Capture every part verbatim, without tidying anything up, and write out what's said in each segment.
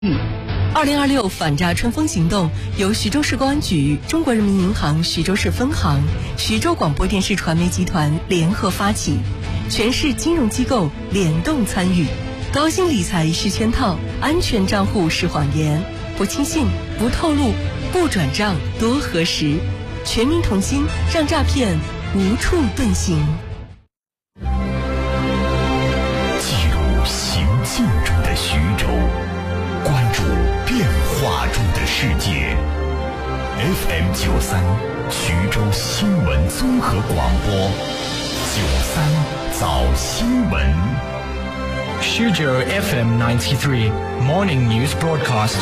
二零二六反诈春风行动由徐州市公安局、中国人民银行徐州市分行、徐州广播电视传媒集团联合发起，全市金融机构联动参与。高薪理财是圈套，安全账户是谎言，不轻信，不透露，不转账，多核实。全民同心，让诈骗无处遁形。 记录行进中的徐州，关注变化中的世界。F M 九三，徐州新闻综合广播，九三早新闻。 徐州 F M ninety-three Morning News Broadcast。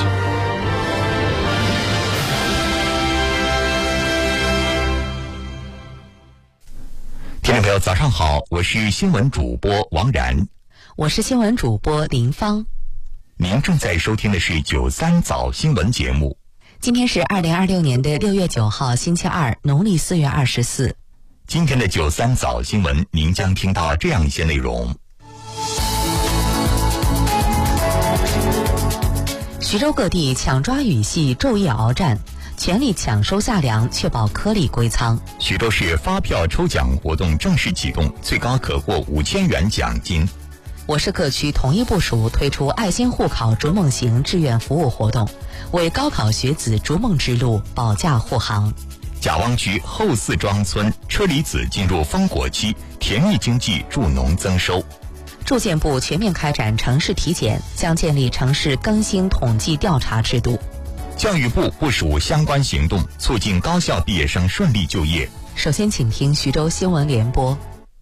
听众朋友，早上好，我是新闻主播王然， 我是新闻主播林芳。 您正在收听的是九三早新闻节目。 今天是二零二六年的六月九号，星期二，农历四月二十四。 今天的九三早新闻，您将听到这样一些内容。 徐州各地抢抓雨系昼夜鏖战，全力抢收夏粮，确保颗粒归仓。 徐州市发票抽奖活动正式启动，最高可获五千元奖金。 我市各区统一部署推出爱心护考逐梦行志愿服务活动，为高考学子逐梦之路保驾护航。 贾汪区后四庄村车厘子进入丰果期，甜蜜经济助农增收。 住建部全面开展城市体检，将建立城市更新统计调查制度。 教育部部署相关行动，促进高校毕业生顺利就业。 首先请听徐州新闻联播。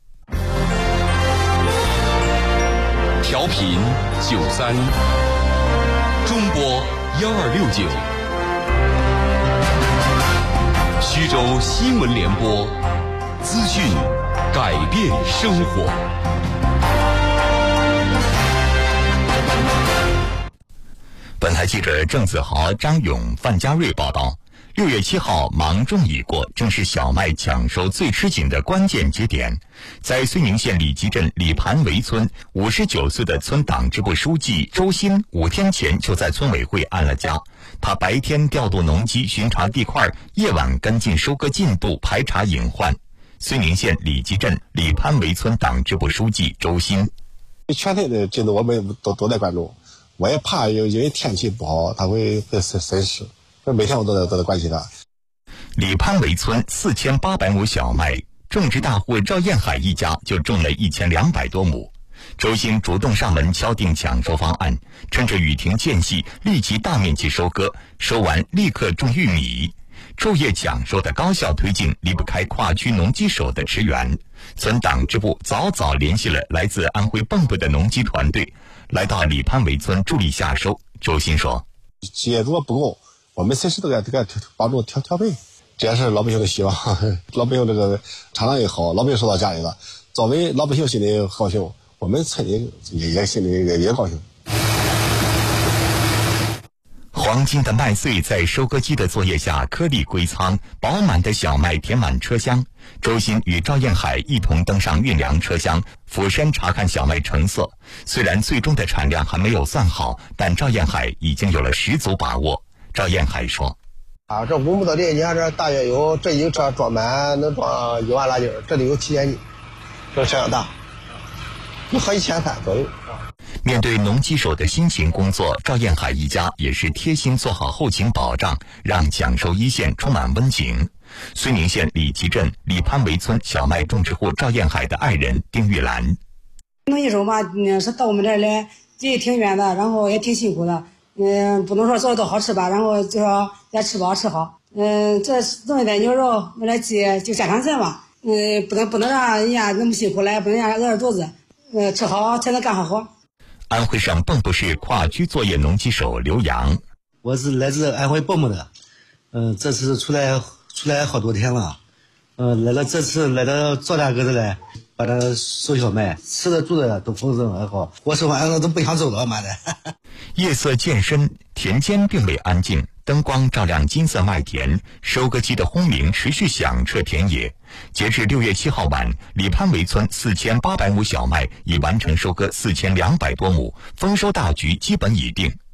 调频九三，中波幺二六九，徐州新闻联播，资讯改变生活。 本台记者郑子豪、张勇、范家瑞报道，六月七号芒种已过，正是小麦抢收最吃紧的关键节点。在睢宁县李集镇李盘围村，五十九岁的村党支部书记周鑫五天前就在村委会安了家。他白天调度农机巡查地块，夜晚跟进收割进度，排查隐患。睢宁县李集镇李盘围村党支部书记周鑫： 全村的进度我们都都在关注。我也怕有因为天气不好，它会会损损失，所以每天我都在都在关心它。 李潘围村四千八百亩小麦，种植大户赵艳海一家就种了一千两百多亩。周鑫主动上门敲定抢收方案，趁着雨停间隙，立即大面积收割，收完立刻种玉米。昼夜抢收的高效推进，离不开跨区农机手的驰援。村党支部早早联系了来自安徽蚌埠的农机团队，来到李潘围村助力下收。周鑫说： 机械如果不够，我们随时都该都该帮助调调配，这也是老百姓的希望。老百姓这个厂长也好，老百姓受到奖励了，作为老百姓心里高兴，我们村里也也心里也也高兴。 黄金的麦穗在收割机的作业下颗粒归仓，饱满的小麦填满车厢。周鑫与赵艳海一同登上运粮车厢，俯身查看小麦成色。虽然最终的产量还没有算好，但赵艳海已经有了十足把握。赵艳海说： 啊，这五亩多地，你看这大约有这一个车装满能装一万拉斤，这里有七千斤，这车辆大，有好几千担左右。 面对农机手的辛勤工作，赵艳海一家也是贴心做好后勤保障，让抢收一线充满温情。睢宁县李集镇李潘围村小麦种植户赵艳海的爱人丁玉兰： 农机手嘛，嗯，是到我们这儿来，也挺远的，然后也挺辛苦的，嗯，不能说做的都好吃吧，然后就说也吃饱吃好，嗯，这弄一点牛肉，为了鸡就家常菜嘛，嗯，不能不能让人家那么辛苦来，不能让人饿着肚子，嗯，吃好才能干好活。 安徽省蚌埠市跨区作业农机手刘洋： 我是来自安徽蚌埠的，嗯、呃，这次出来出来好多天了，嗯、呃，来了这次来到赵大哥这来，把他收小麦，吃的住的都丰盛很好，我吃完了都不想走了，妈的。 夜色渐深，田间并未安静，灯光照亮金色麦田，收割机的轰鸣持续响彻田野。截至六月七号晚，李潘围村四千八百亩小麦已完成收割四千两百多亩，丰收大局基本已定。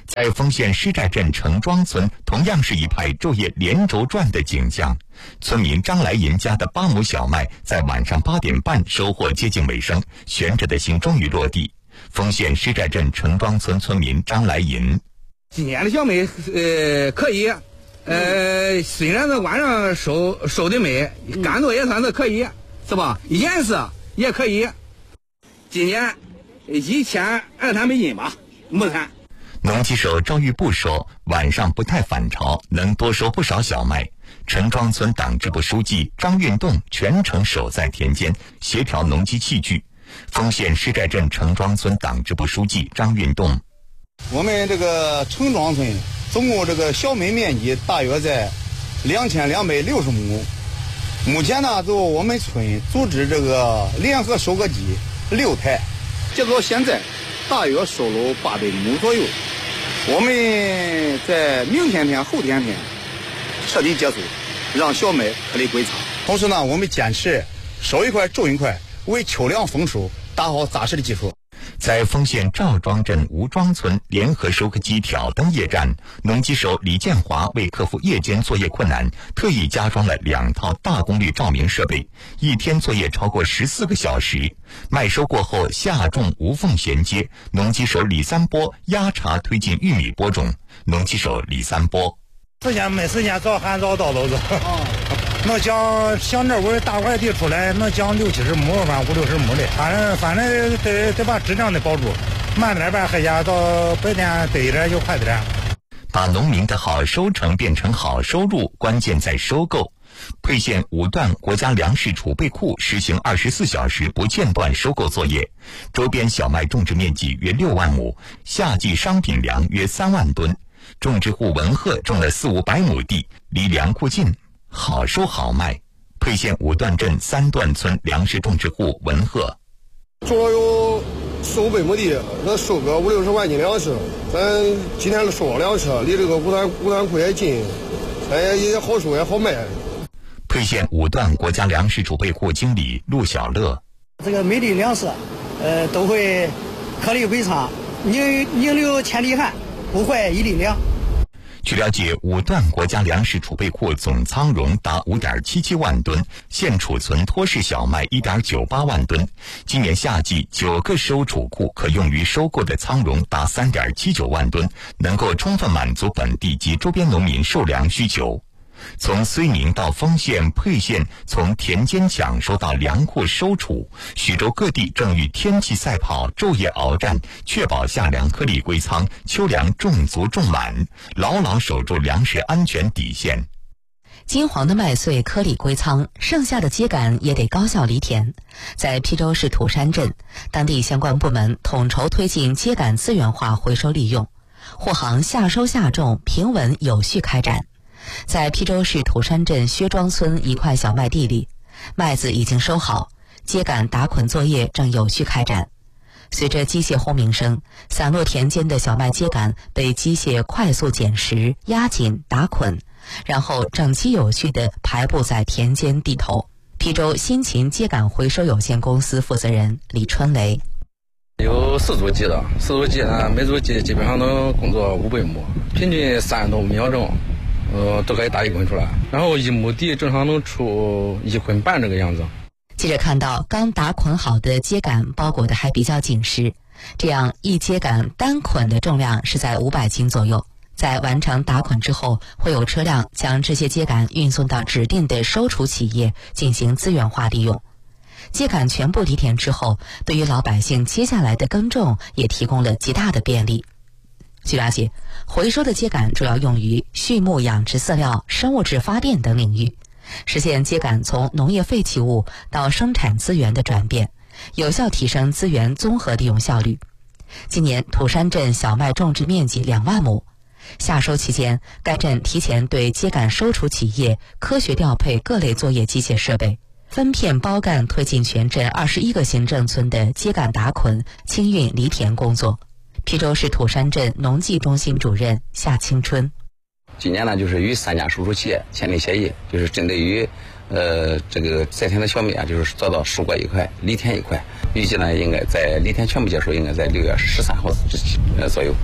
在丰县施寨镇城庄村，同样是一派昼夜连轴转的景象。村民张来银家的八亩小麦在晚上八点半收获接近尾声，悬着的心终于落地。丰县施寨镇城庄村村民张来银： 今年的小麦呃可以，呃虽然是晚上收收的美，干度也算是可以，是吧？颜色也可以。今年一千二三美金吧，亩产。 农机手赵玉布说，晚上不太反潮，能多收不少小麦。陈庄村党支部书记张运动全程守在田间，协调农机器具。丰县施寨镇陈庄村党支部书记张运动： 我们这个陈庄村总共这个小麦面积大约在两千两百六十亩。目前呢，就我们村组织这个联合收割机六台，截止到现在大约收了八百亩左右。我们在明天天、后天天彻底结束，让小麦颗粒归仓。同时呢，我们坚持收一块种一块，为秋粮丰收打好扎实的基础。 在丰县赵庄镇吴庄村联合收割机挑灯夜战，农机手李建华为克服夜间作业困难，特意加装了两套大功率照明设备，一天作业超过十四个小时。麦收过后下种无缝衔接，农机手李三波压茬推进玉米播种。农机手李三波： 时间没时间早喊早到都是。能讲像这会大块地出来，能讲六七十亩，反正五六十亩的，反正反正得得把质量得保住，慢点吧，黑家到白天对一点就快点。 把农民的好收成变成好收入，关键在收购。沛县五段国家粮食储备库实行二十四小时不间断收购作业，周边小麦种植面积约六万亩，夏季商品粮约三万吨。种植户文鹤种了四五百亩地，离粮库近，好收好卖。沛县五段镇三段村粮食种植户文鹤： 种了有四五百亩地，那收个五六十万斤粮食，咱今天收了粮食，离这个五段五段库也近，咱也也好收也好卖。 沛县五段国家粮食储备库经理陆小乐： 这个每粒粮食，呃，都会颗粒归仓，宁宁留千里汗，不坏一粒粮。 据了解，五段国家粮食储备库总仓容达 五点七七万吨，现储存脱式小麦 一点九八万吨。今年夏季九个收储库可用于收购的仓容达 三点七九万吨，能够充分满足本地及周边农民售粮需求。从睢宁到丰县、沛县，从田间抢收到粮库收储，徐州各地正与天气赛跑，昼夜鏖战，确保夏粮颗粒归仓，秋粮种足种满，牢牢守住粮食安全底线。 金黄的麦穗颗粒归仓，剩下的秸秆也得高效犁田。在邳州市土山镇，当地相关部门统筹推进秸秆资源化回收利用，货行夏收夏种平稳有序开展。在邳州市土山镇薛庄村一块小麦地里，麦子已经收好，秸秆打捆作业正有序开展。随着机械轰鸣声，散落田间的小麦秸秆被机械快速捡拾、压紧、打捆，然后整齐有序地排布在田间地头。邳州新秦秸秆回收有限公司负责人李春雷： 有四组机的，四组机呢，每组机基本上能工作五百亩，平均三到五秒钟。呃，都可以打一捆出来，然后一亩地正常能出一捆半这个样子。 记者看到刚打捆好的秸秆包裹的还比较紧实，这样一秸秆单捆的重量是在五百斤左右。在完成打捆之后，会有车辆将这些秸秆运送到指定的收储企业进行资源化利用。秸秆全部犁田之后，对于老百姓接下来的耕种也提供了极大的便利。据了解，回收的秸秆主要用于畜牧养殖饲料、生物质发电等领域，实现秸秆从农业废弃物到生产资源的转变，有效提升资源综合利用效率。今年土山镇小麦种植面积两万亩，夏收期间，该镇提前对秸秆收储企业科学调配各类作业机械设备，分片包干推进全镇二十一个行政村的秸秆打捆、清运犁田工作。邳州市土山镇农技中心主任夏青春： 今年呢，就是与三家收储企业签订协议，就是针对于呃这个在田的小麦啊，就是做到收割一块，犁田一块。预计呢，应该在犁田全部结束，应该在六月十三号之前呃左右。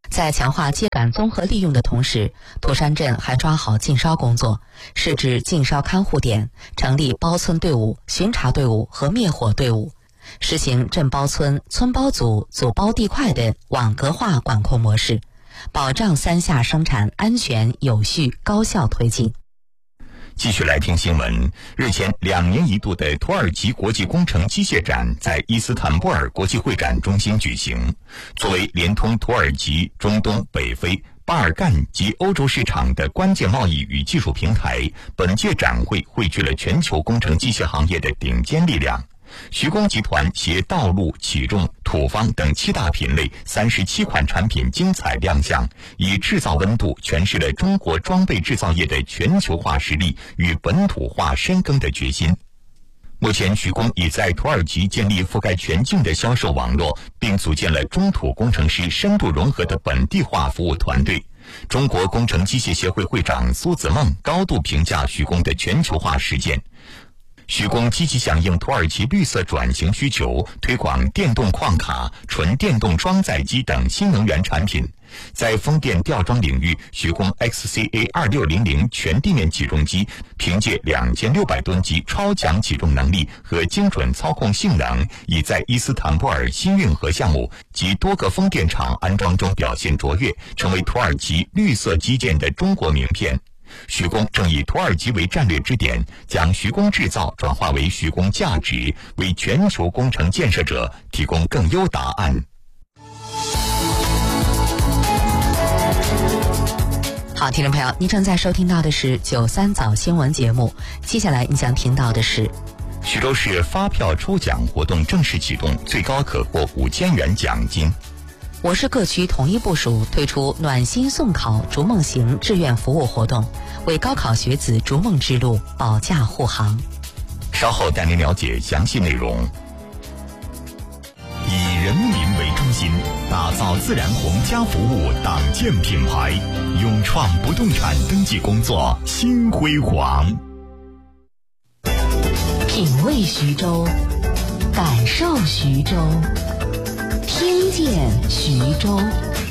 在强化秸秆综合利用的同时，土山镇还抓好禁烧工作，设置禁烧看护点，成立包村队伍、巡查队伍和灭火队伍，实行镇包村、村包组、组包地块的网格化管控模式，保障三下生产安全、有序、高效推进。 继续来听新闻。日前，两年一度的土耳其国际工程机械展在伊斯坦布尔国际会展中心举行。作为连通土耳其、中东、北非、巴尔干及欧洲市场的关键贸易与技术平台，本届展会汇聚了全球工程机械行业的顶尖力量。徐工集团携道路、起重、土方等七大品类三十七款产品精彩亮相，以制造温度诠释了中国装备制造业的全球化实力与本土化深耕的决心。目前，徐工已在土耳其建立覆盖全境的销售网络，并组建了中土工程师深度融合的本地化服务团队。中国工程机械协会会长苏子梦高度评价徐工的全球化实践。徐工积极响应土耳其绿色转型需求，推广电动矿卡、纯电动装载机等新能源产品。在风电吊装领域，徐工 X C A 二六零零全地面起重机凭借两千六百吨级超强起重能力和精准操控性能，已在伊斯坦布尔新运河项目及多个风电场安装中表现卓越，成为土耳其绿色基建的中国名片。徐工正以土耳其为战略支点，将徐工制造转化为徐工价值，为全球工程建设者提供更优答案。 好，听众朋友，您正在收听到的是九三早新闻节目，接下来你将听到的是徐州市发票抽奖活动正式启动，最高可获五千元奖金。 我市各区统一部署推出暖心送考逐梦行志愿服务活动，为高考学子逐梦之路保驾护航。 稍后带您了解详细内容。以人民为中心，打造自然红家服务党建品牌，勇创不动产登记工作新辉煌。 品味徐州，感受徐州，听见徐州。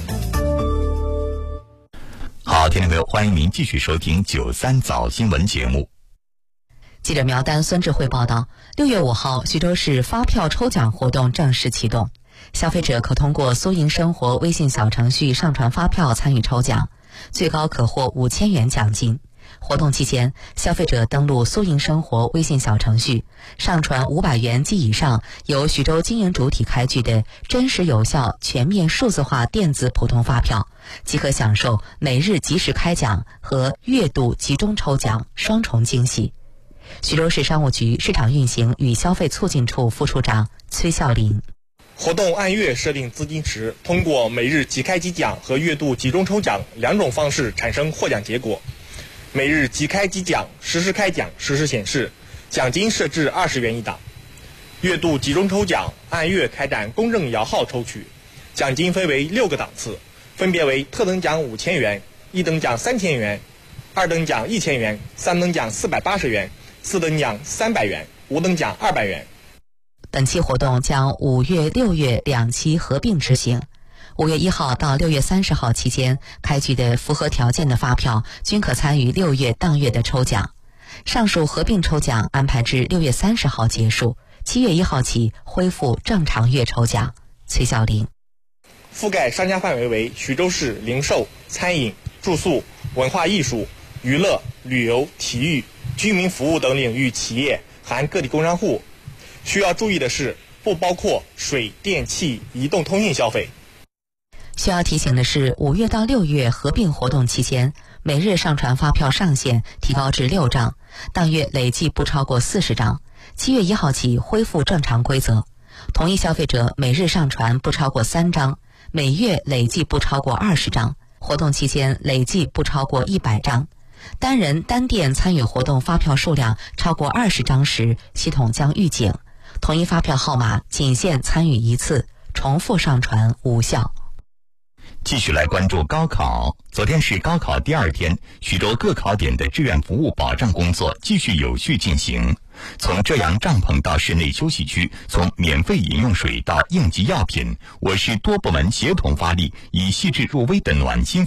好，听众朋友，欢迎您继续收听九三早新闻节目。 记者苗丹、孙智慧报道，六月五号，徐州市发票抽奖活动正式启动，消费者可通过苏营生活微信小程序上传发票参与抽奖，最高可获五千元奖金。活动期间，消费者登录苏营生活微信小程序，上传五百元及以上由徐州经营主体开具的真实有效、全面数字化电子普通发票，即可享受每日及时开奖和月度集中抽奖双重惊喜。徐州市商务局市场运行与消费促进处副处长崔孝林。 活动按月设定资金池，通过每日即开即奖和月度集中抽奖两种方式产生获奖结果。每日即开即奖，实时开奖，实时显示，奖金设置二十元一档。月度集中抽奖按月开展公证摇号抽取，奖金分为六个档次，分别为特等奖五千元、一等奖三千元、二等奖一千元、三等奖四百八十元、四等奖三百元、五等奖二百元。 本期活动将五月、六月两期合并执行。五月一号到六月三十号期间开具的符合条件的发票均可参与六月当月的抽奖。上述合并抽奖安排至六月三十号结束，七月一号起恢复正常月抽奖。崔孝林。 覆盖商家范围为徐州市零售、餐饮、住宿、文化艺术、娱乐、旅游、体育、居民服务等领域企业，含个体工商户。需要注意的是，不包括水电气移动通信消费。 需要提醒的是，五月到六月合并活动期间，每日上传发票上限提高至六张，当月累计不超过四十张。七月一号起恢复正常规则，同一消费者每日上传不超过三张，每月累计不超过二十张，活动期间累计不超过一百张。单人单店参与活动发票数量超过二十张时，系统将预警，同一发票号码仅限参与一次，重复上传无效。 继续来关注高考。昨天是高考第二天，徐州各考点的志愿服务保障工作继续有序进行。从遮阳帐篷到室内休息区，从免费饮用水到应急药品，我市多部门协同发力，以细致入微的暖心